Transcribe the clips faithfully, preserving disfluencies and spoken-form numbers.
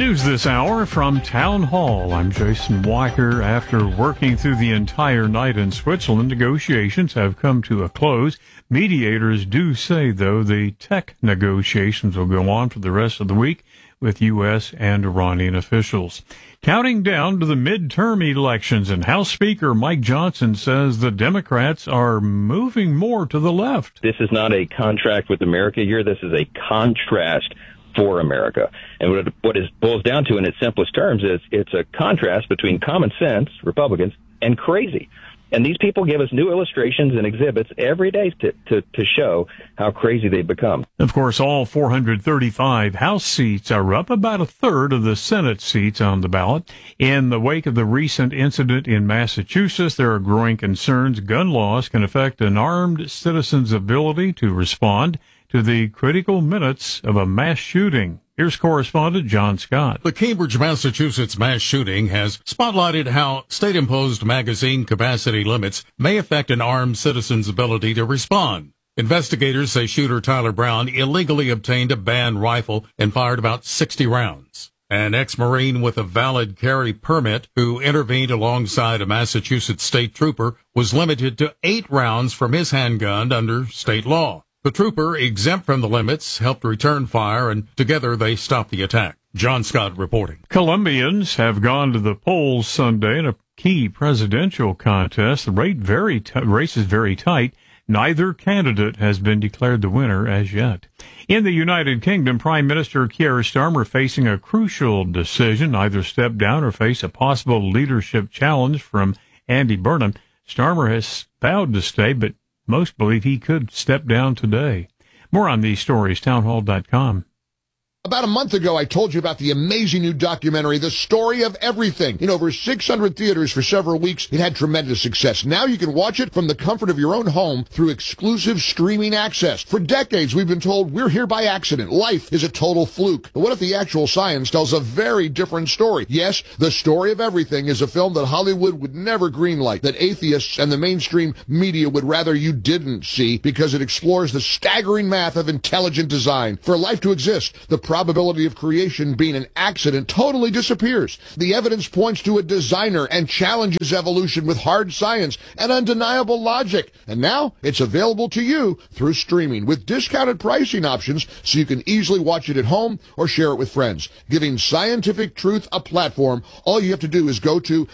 News this hour from Town Hall. I'm Jason Walker. After working through the entire night in Switzerland, negotiations have come to a close. Mediators do say, though, the tech negotiations will go on for the rest of the week with U S and Iranian officials. Counting down to the midterm elections, and House Speaker Mike Johnson says the Democrats are moving more to the left. This is not a contract with America here. This is a contrast for America. And what it, what it boils down to in its simplest terms is it's a contrast between common sense, Republicans, and crazy. And these people give us new illustrations and exhibits every day to, to, to show how crazy they've become. Of course, all four hundred thirty-five House seats are up, about a third of the Senate seats on the ballot. In the wake of the recent incident in Massachusetts, there are growing concerns gun laws can affect an armed citizen's ability to respond to the critical minutes of a mass shooting. Here's correspondent John Scott. The Cambridge, Massachusetts mass shooting has spotlighted how state-imposed magazine capacity limits may affect an armed citizen's ability to respond. Investigators say shooter Tyler Brown illegally obtained a banned rifle and fired about sixty rounds. An ex-Marine with a valid carry permit who intervened alongside a Massachusetts state trooper was limited to eight rounds from his handgun under state law. The trooper, exempt from the limits, helped return fire, and together they stopped the attack. John Scott reporting. Colombians have gone to the polls Sunday in a key presidential contest. The rate very t- race is very tight. Neither candidate has been declared the winner as yet. In the United Kingdom, Prime Minister Keir Starmer facing a crucial decision, either step down or face a possible leadership challenge from Andy Burnham. Starmer has vowed to stay, but most believe he could step down today. More on these stories, townhall dot com. About a month ago, I told you about the amazing new documentary, The Story of Everything. In over six hundred theaters for several weeks, it had tremendous success. Now you can watch it from the comfort of your own home through exclusive streaming access. For decades, we've been told we're here by accident. Life is a total fluke. But what if the actual science tells a very different story? Yes, The Story of Everything is a film that Hollywood would never greenlight, that atheists and the mainstream media would rather you didn't see, because it explores the staggering math of intelligent design. For life to exist, the probability of creation being an accident totally disappears. The evidence points to a designer and challenges evolution with hard science and undeniable logic. And now it's available to you through streaming with discounted pricing options so you can easily watch it at home or share it with friends. Giving scientific truth a platform, all you have to do is go to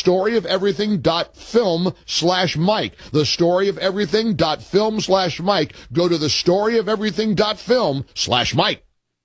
thestoryofeverything.film slash Mike. Thestoryofeverything.film slash Mike. Go to thestoryofeverything.film slash Mike.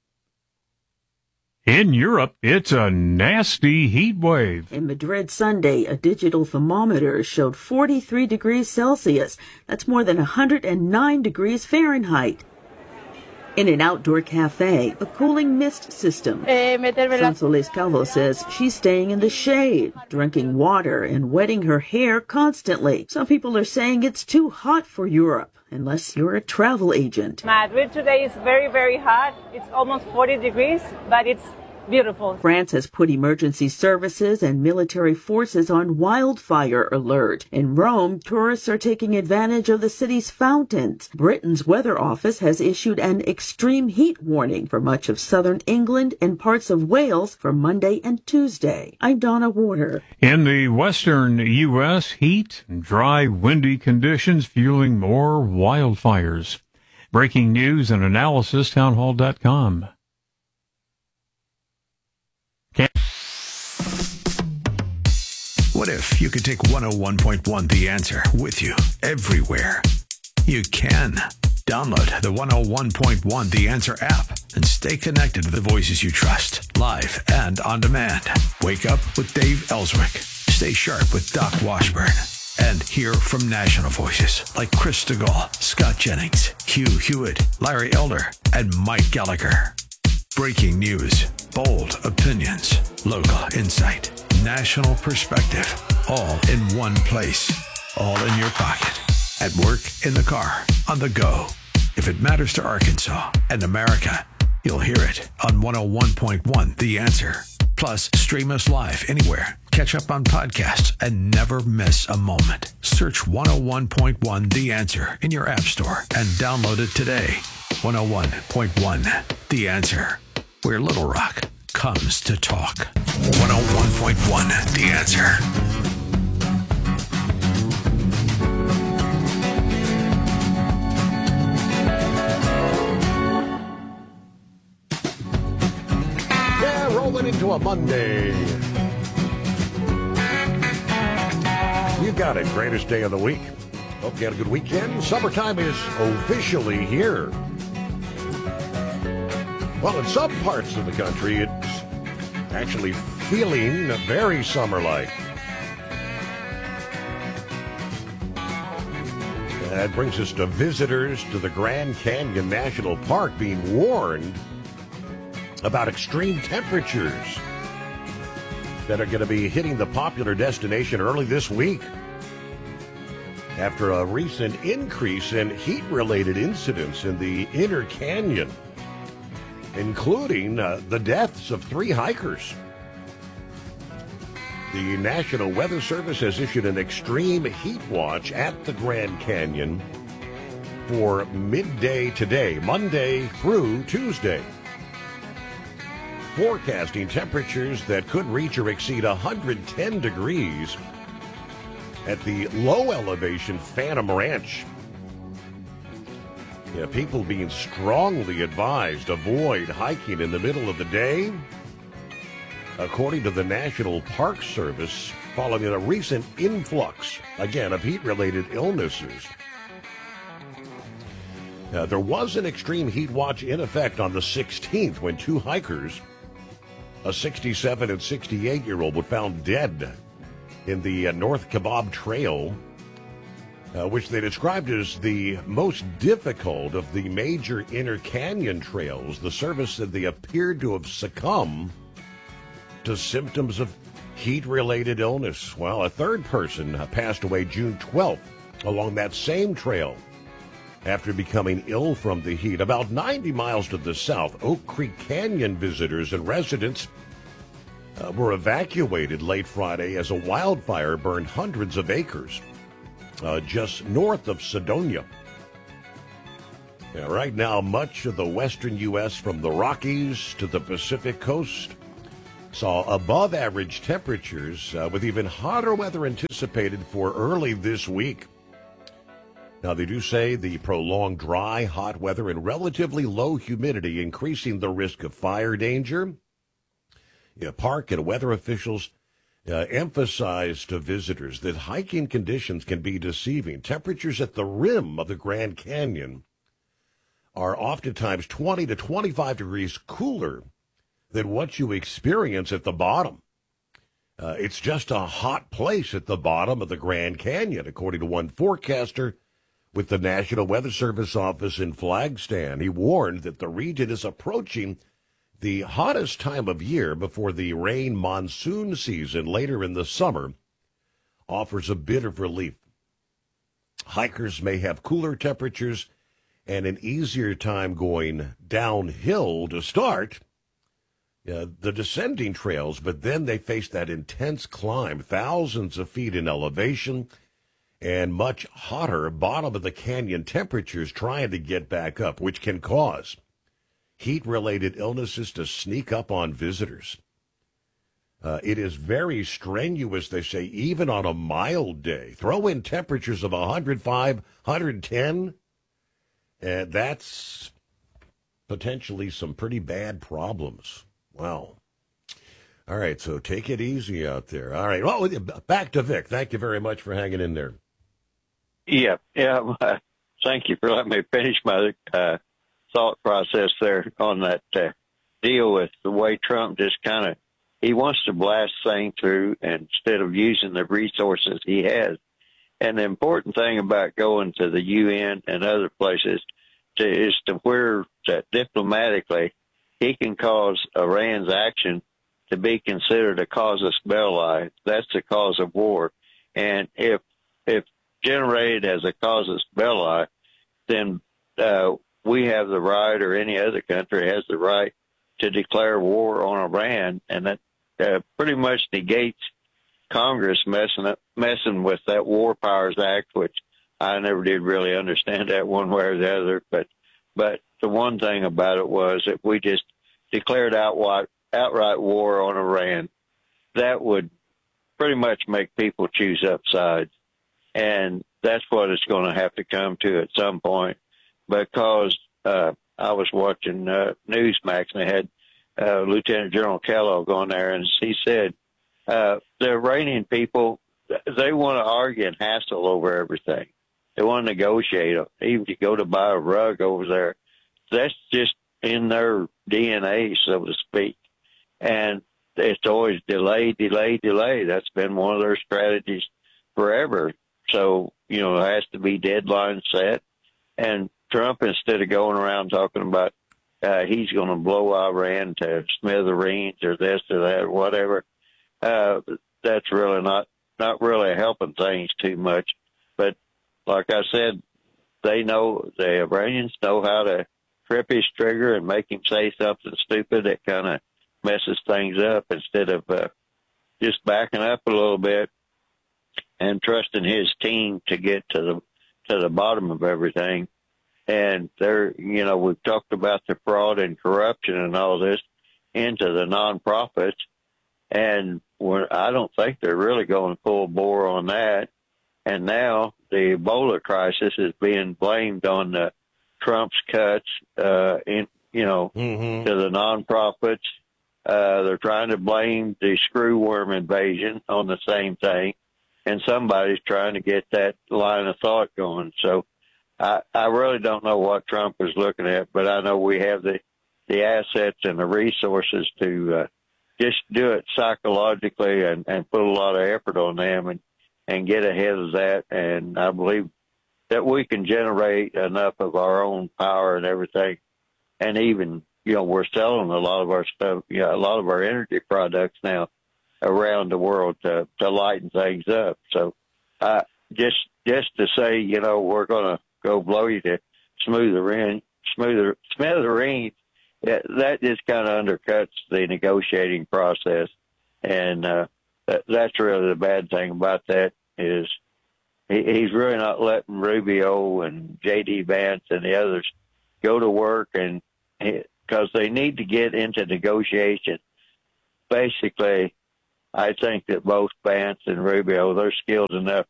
In Europe, it's a nasty heat wave. In Madrid Sunday, a digital thermometer showed forty-three degrees Celsius. That's more than one hundred nine degrees Fahrenheit. In an outdoor cafe, a cooling mist system. Sonsoles Calvo says she's staying in the shade, drinking water and wetting her hair constantly. Some people are saying it's too hot for Europe, unless you're a travel agent. Madrid today is very, very hot. It's almost forty degrees, but it's beautiful. France has put emergency services and military forces on wildfire alert. In Rome, tourists are taking advantage of the city's fountains. Britain's weather office has issued an extreme heat warning for much of southern England and parts of Wales for Monday and Tuesday. I'm Donna Warder. In the western U S, heat and dry, windy conditions fueling more wildfires. Breaking news and analysis, townhall dot com. What if you could take one oh one point one The Answer with you everywhere? You can. Download the one oh one point one The Answer app and stay connected to the voices you trust, live and on demand. Wake up with Dave Ellswick. Stay sharp with Doc Washburn. And hear from national voices like Chris DeGaulle, Scott Jennings, Hugh Hewitt, Larry Elder, and Mike Gallagher. Breaking news, bold opinions, local insight, national perspective, all in one place, all in your pocket, at work, in the car, on the go. If it matters to Arkansas and America, you'll hear it on one oh one point one The Answer. Plus, stream us live anywhere. Catch up on podcasts and never miss a moment. Search one oh one point one The Answer in your app store and download it today. one oh one point one The Answer, where Little Rock comes to talk. one oh one point one The Answer. Yeah, rolling into a Monday. You got it. Greatest day of the week. Hope you had a good weekend. Summertime is officially here. Well, in some parts of the country, it's actually feeling very summer-like. That brings us to visitors to the Grand Canyon National Park being warned about extreme temperatures that are going to be hitting the popular destination early this week after a recent increase in heat-related incidents in the Inner Canyon, including uh, the deaths of three hikers. The National Weather Service has issued an extreme heat watch at the Grand Canyon for midday today, Monday through Tuesday, forecasting temperatures that could reach or exceed one hundred ten degrees at the low-elevation Phantom Ranch. Yeah, people being strongly advised avoid hiking in the middle of the day, according to the National Park Service, following a recent influx, again, of heat-related illnesses. Now, there was an extreme heat watch in effect on the sixteenth when two hikers, a sixty-seven and sixty-eight-year-old, were found dead in the uh, North Kebab Trail, uh, which they described as the most difficult of the major Inner Canyon trails. The service said they appeared to have succumbed to symptoms of heat-related illness. Well, a third person uh, passed away June twelfth along that same trail after becoming ill from the heat. About ninety miles to the south, Oak Creek Canyon visitors and residents Uh, were evacuated late Friday as a wildfire burned hundreds of acres uh, just north of Sedonia. Yeah, right now, much of the western U S from the Rockies to the Pacific coast saw above-average temperatures uh, with even hotter weather anticipated for early this week. Now, they do say the prolonged dry, hot weather and relatively low humidity increasing the risk of fire danger. Yeah, park and weather officials uh, emphasize to visitors that hiking conditions can be deceiving. Temperatures at the rim of the Grand Canyon are oftentimes twenty to twenty-five degrees cooler than what you experience at the bottom. Uh, it's just a hot place at the bottom of the Grand Canyon, according to one forecaster with the National Weather Service office in Flagstaff. He warned that the region is approaching the hottest time of year before the rain monsoon season later in the summer offers a bit of relief. Hikers may have cooler temperatures and an easier time going downhill to start uh, the descending trails, but then they face that intense climb, thousands of feet in elevation, and much hotter bottom of the canyon temperatures trying to get back up, which can cause heat-related illnesses to sneak up on visitors. Uh, it is very strenuous, they say, even on a mild day. Throw in temperatures of one hundred five, one hundred ten, and that's potentially some pretty bad problems. Wow. All right, so take it easy out there. All right, well, back to Vic. Thank you very much for hanging in there. Yeah, yeah. Uh, thank you for letting me finish my uh, thought process there on that uh, deal with the way Trump just kind of, he wants to blast things through instead of using the resources he has. And the important thing about going to the U N and other places to, is to where that diplomatically he can cause Iran's action to be considered a casus belli. That's the cause of war. And if if generated as a casus belli, then uh, we have the right, or any other country has the right, to declare war on Iran, and that uh, pretty much negates Congress messing up, messing with that War Powers Act, which I never did really understand that one way or the other. But but the one thing about it was that we just declared outright outright war on Iran, that would pretty much make people choose up sides. And that's what it's going to have to come to at some point, because uh, I was watching uh, Newsmax, and they had uh, Lieutenant General Kellogg on there, and he said uh, the Iranian people, they want to argue and hassle over everything. They want to negotiate. Even if you go to buy a rug over there, that's just in their D N A, so to speak. And it's always delay, delay, delay. That's been one of their strategies forever. So, you know, it has to be deadline set. And Trump, instead of going around talking about uh, he's going to blow Iran to smithereens or this or that or whatever, uh, that's really not, not really helping things too much. But like I said, they know, the Iranians know how to trip his trigger and make him say something stupid that kind of messes things up, instead of uh, just backing up a little bit and trusting his team to get to the to the bottom of everything. And they're, you know, we've talked about the fraud and corruption and all this into the nonprofits, and we're, I don't think they're really going full bore on that. And now the Ebola crisis is being blamed on the Trump's cuts, uh, in you know, mm-hmm. to the nonprofits. Uh, they're trying to blame the screwworm invasion on the same thing, and somebody's trying to get that line of thought going. So I, I really don't know what Trump is looking at, but I know we have the, the assets and the resources to uh, just do it psychologically and, and put a lot of effort on them and, and get ahead of that. And I believe that we can generate enough of our own power and everything, and even, you know, we're selling a lot of our stuff, you know, a lot of our energy products now around the world to, to lighten things up. So, uh, just, just to say, you know, we're going to go blow you to smoother, smoother, smithereens, yeah, that just kind of undercuts the negotiating process. And, uh, that, that's really the bad thing about that, is he, he's really not letting Rubio and J D Vance and the others go to work, and because they need to get into negotiation. Basically, I think that both Vance and Rubio, they're skilled enough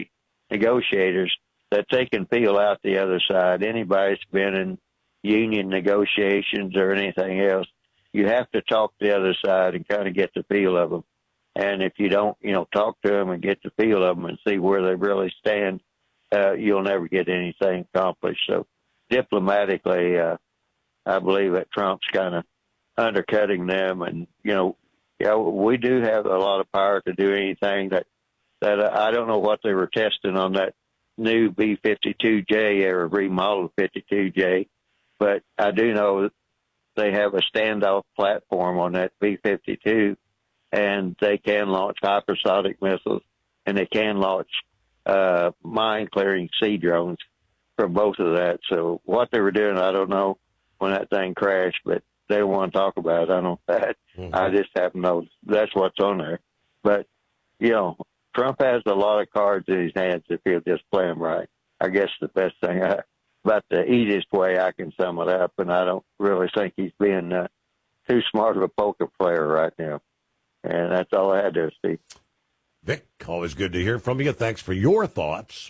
negotiators that they can feel out the other side. Anybody's been in union negotiations or anything else, you have to talk to the other side and kind of get the feel of them. And if you don't, you know, talk to them and get the feel of them and see where they really stand, uh, you'll never get anything accomplished. So diplomatically, uh, I believe that Trump's kind of undercutting them. And, you know, yeah, we do have a lot of power to do anything that, that uh, I don't know what they were testing on that new B fifty-two J or remodeled fifty-two J, but I do know that they have a standoff platform on that B fifty-two, and they can launch hypersonic missiles, and they can launch uh, mine-clearing sea drones from both of that. So what they were doing, I don't know when that thing crashed, but they don't want to talk about it. I don't that. Mm-hmm. I just happen to know that's what's on there. But, you know, Trump has a lot of cards in his hands if he'll just play them right. I guess the best thing, I, about the easiest way I can sum it up, and I don't really think he's being uh, too smart of a poker player right now. And that's all I had there, Steve. Vic, always good to hear from you. Thanks for your thoughts.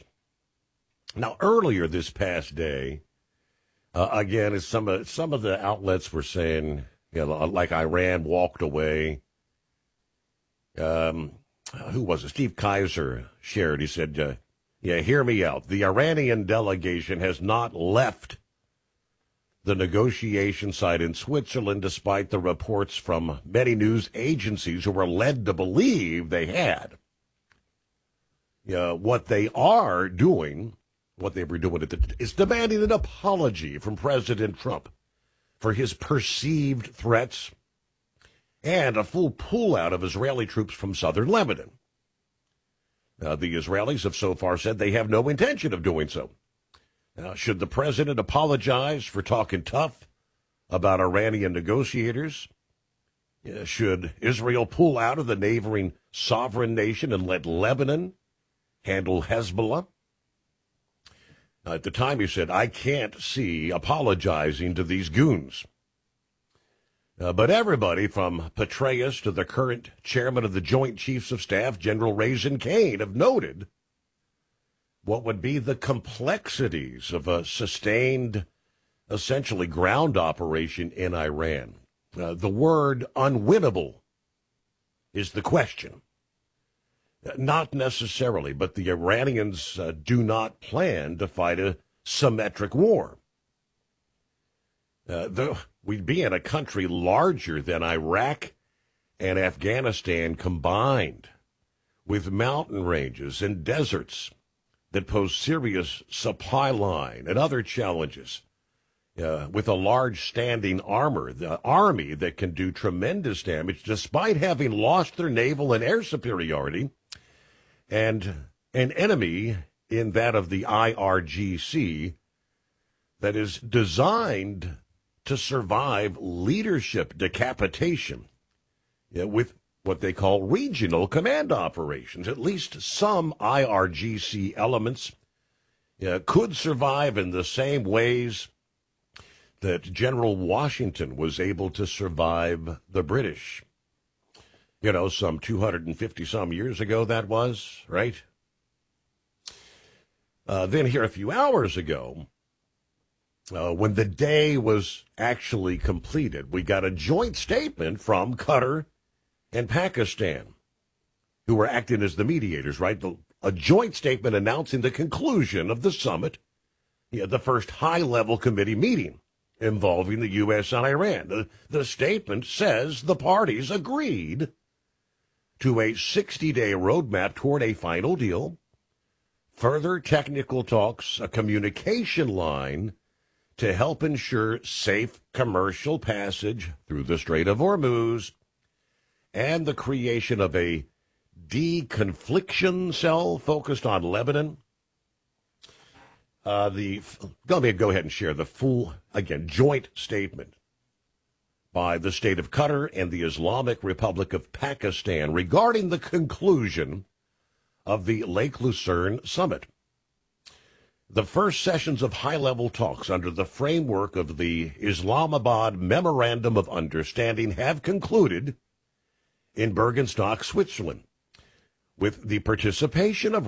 Now, earlier this past day, uh, again, as some of, some of the outlets were saying, you know, like Iran walked away. Um, who was it? Steve Kaiser shared. He said, uh, yeah, hear me out. The Iranian delegation has not left the negotiation site in Switzerland, despite the reports from many news agencies who were led to believe they had. Uh, what they are doing, what they were doing, is demanding an apology from President Trump for his perceived threats and a full pullout of Israeli troops from southern Lebanon. Uh, the Israelis have so far said they have no intention of doing so. Now, should the president apologize for talking tough about Iranian negotiators? Uh, should Israel pull out of the neighboring sovereign nation and let Lebanon handle Hezbollah? Uh, at the time, he said, I can't see apologizing to these goons. Uh, but everybody from Petraeus to the current chairman of the Joint Chiefs of Staff, General Raisin Kane, have noted what would be the complexities of a sustained, essentially ground operation in Iran. Uh, the word unwinnable is the question. Not necessarily, but the Iranians uh, do not plan to fight a symmetric war. Uh, the, we'd be in a country larger than Iraq and Afghanistan combined, with mountain ranges and deserts that pose serious supply line and other challenges, uh, with a large standing armor, the army that can do tremendous damage despite having lost their naval and air superiority, and an enemy in that of the I R G C that is designed to survive leadership decapitation, yeah, with what they call regional command operations. At least some I R G C elements yeah, could survive in the same ways that General Washington was able to survive the British. You know, some two hundred fifty some years ago that was, right? Uh, then here a few hours ago, uh, when the day was actually completed, we got a joint statement from Qatar and Pakistan, who were acting as the mediators, right? The, a joint statement announcing the conclusion of the summit, yeah, the first high-level committee meeting involving the U S and Iran. The, the statement says the parties agreed to a sixty-day roadmap toward a final deal, further technical talks, a communication line to help ensure safe commercial passage through the Strait of Hormuz, and the creation of a deconfliction cell focused on Lebanon. Uh, the let me go ahead and share the full, again, joint statement by the state of Qatar and the Islamic Republic of Pakistan regarding the conclusion of the Lake Lucerne summit. The first sessions of high-level talks under the framework of the Islamabad Memorandum of Understanding have concluded in Bergenstock, Switzerland, with the participation of